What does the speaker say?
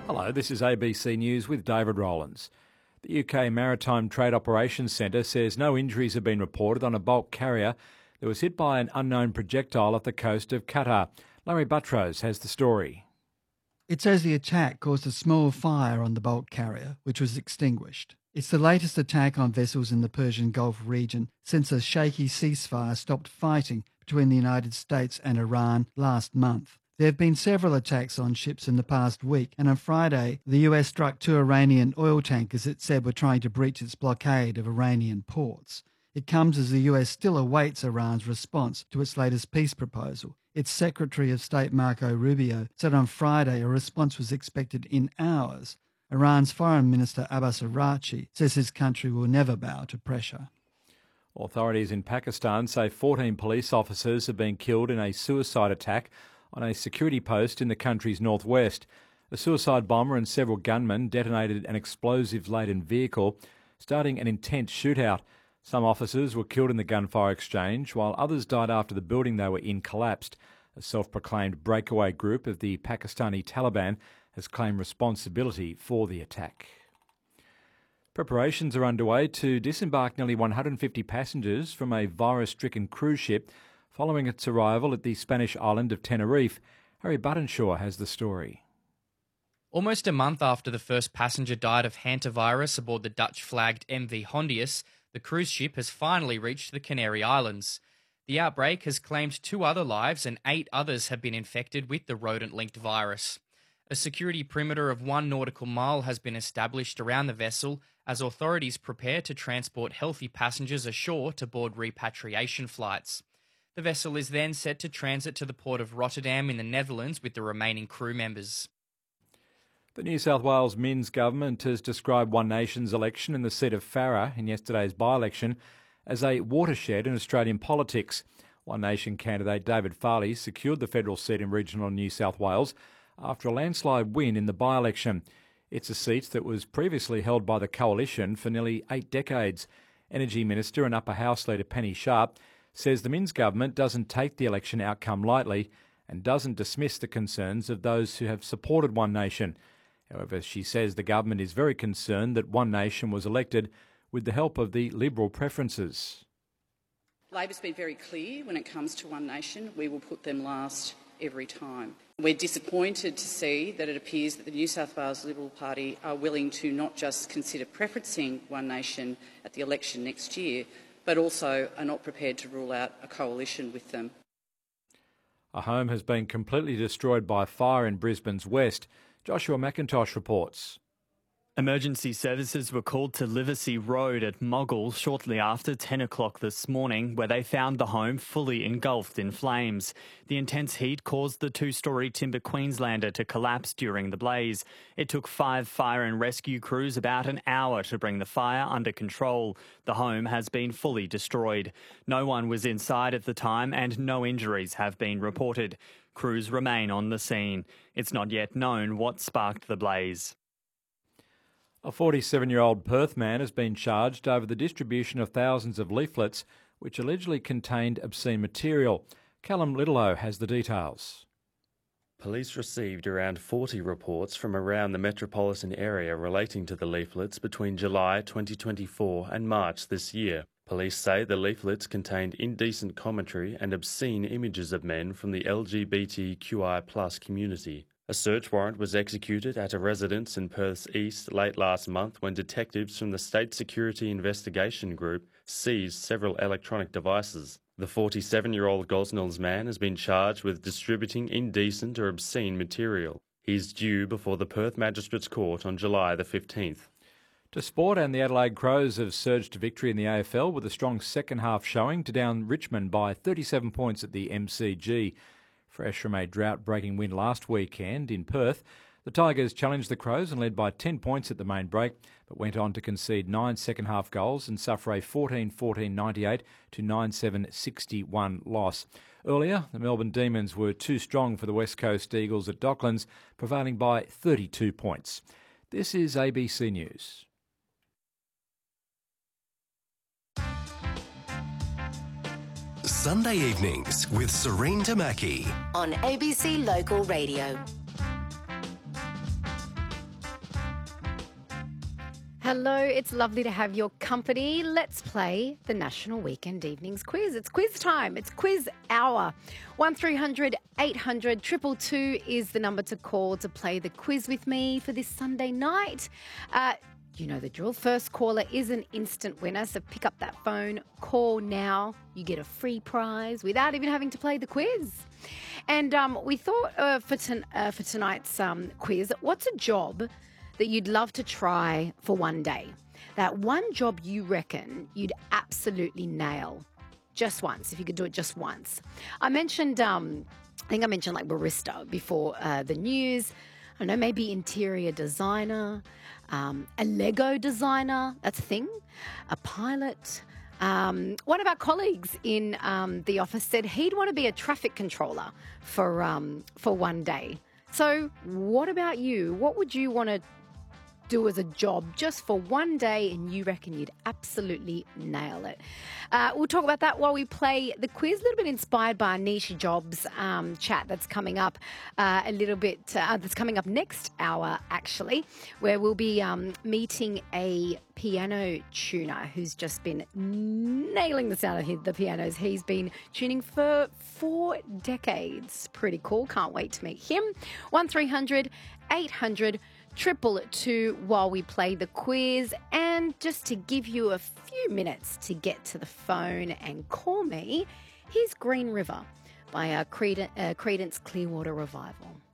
Hello, this is ABC News with David Rowlands. The UK Maritime Trade Operations Centre says no injuries have been reported on a bulk carrier that was hit by an unknown projectile off the coast of Qatar. Larry Buttrose has the story. It says the attack caused a small fire on the bulk carrier, which was extinguished. It's the latest attack on vessels in the Persian Gulf region since a shaky ceasefire stopped fighting between the United States and Iran last month. There have been several attacks on ships in the past week, and on Friday, the US struck 2 Iranian oil tankers it said were trying to breach its blockade of Iranian ports. It comes as the US still awaits Iran's response to its latest peace proposal. Its Secretary of State Marco Rubio said on Friday a response was expected in hours. Iran's Foreign Minister Abbas Araghchi says his country will never bow to pressure. Authorities in Pakistan say 14 police officers have been killed in a suicide attack on a security post in the country's northwest. A suicide bomber and several gunmen detonated an explosive-laden vehicle, starting an intense shootout. Some officers were killed in the gunfire exchange, while others died after the building they were in collapsed. A self-proclaimed breakaway group of the Pakistani Taliban has claimed responsibility for the attack. Preparations are underway to disembark nearly 150 passengers from a virus-stricken cruise ship following its arrival at the Spanish island of Tenerife. Harry Buttonshaw has the story. Almost a month after the first passenger died of hantavirus aboard the Dutch-flagged MV Hondius, the cruise ship has finally reached the Canary Islands. The outbreak has claimed 2 other lives and 8 others have been infected with the rodent-linked virus. A security perimeter of 1 nautical mile has been established around the vessel as authorities prepare to transport healthy passengers ashore to board repatriation flights. The vessel is then set to transit to the port of Rotterdam in the Netherlands with the remaining crew members. The New South Wales Minns government has described One Nation's election in the seat of Farrer in yesterday's by-election as a watershed in Australian politics. One Nation candidate David Farley secured the federal seat in regional New South Wales after a landslide win in the by-election. It's a seat that was previously held by the Coalition for nearly 8 decades. Energy Minister and Upper House Leader Penny Sharp says the Minns government doesn't take the election outcome lightly and doesn't dismiss the concerns of those who have supported One Nation. However, she says the government is very concerned that One Nation was elected with the help of the Liberal preferences. Labor's been very clear when it comes to One Nation. We will put them last every time. We're disappointed to see that it appears that the New South Wales Liberal Party are willing to not just consider preferencing One Nation at the election next year, but also are not prepared to rule out a coalition with them. A home has been completely destroyed by fire in Brisbane's west. Joshua McIntosh reports. Emergency services were called to Liversey Road at Moggle shortly after 10 o'clock this morning, where they found the home fully engulfed in flames. The intense heat caused the 2-storey timber Queenslander to collapse during the blaze. It took 5 fire and rescue crews about an hour to bring the fire under control. The home has been fully destroyed. No one was inside at the time and no injuries have been reported. Crews remain on the scene. It's not yet known what sparked the blaze. A 47-year-old Perth man has been charged over the distribution of thousands of leaflets which allegedly contained obscene material. Callum Littleow has the details. Police received around 40 reports from around the metropolitan area relating to the leaflets between July 2024 and March this year. Police say the leaflets contained indecent commentary and obscene images of men from the LGBTQI+ community. A search warrant was executed at a residence in Perth's east late last month when detectives from the State Security Investigation Group seized several electronic devices. The 47-year-old Gosnells man has been charged with distributing indecent or obscene material. He is due before the Perth Magistrates Court on July the 15th. To sport, and the Adelaide Crows have surged to victory in the AFL with a strong second-half showing to down Richmond by 37 points at the MCG. Fresh from a drought-breaking win last weekend in Perth, the Tigers challenged the Crows and led by 10 points at the main break, but went on to concede 9 second-half goals and suffer a 14-14-98 to 9-7-61 loss. Earlier, the Melbourne Demons were too strong for the West Coast Eagles at Docklands, prevailing by 32 points. This is ABC News. Sunday evenings with Serene Tamaki on ABC Local Radio. Hello, it's lovely to have your company. Let's play the National Weekend Evenings Quiz. It's quiz time. It's quiz hour. 1300 800 222 is the number to call to play the quiz with me for this Sunday night. You know the drill. First caller is an instant winner, so pick up that phone, call now. You get a free prize without even having to play the quiz. And we thought for tonight's quiz, what's a job that you'd love to try for one day? That one job you reckon you'd absolutely nail just once, if you could do it just once. I mentioned, I think I mentioned like barista before the news. I don't know, maybe interior designer, a Lego designer, that's a thing, a pilot. One of our colleagues in the office said he'd want to be a traffic controller for one day. So what about you? What would you want to do as a job just for one day and you reckon you'd absolutely nail it? We'll talk about that while we play the quiz, a little bit inspired by our niche jobs chat that's coming up a little bit, that's coming up next hour actually, where we'll be meeting a piano tuner who's just been nailing the sound of the pianos. He's been tuning for 4 decades. Pretty cool. Can't wait to meet him. 1300 800 222 while we play the quiz. And just to give you a few minutes to get to the phone and call me, here's Green River by Creedence Clearwater Revival.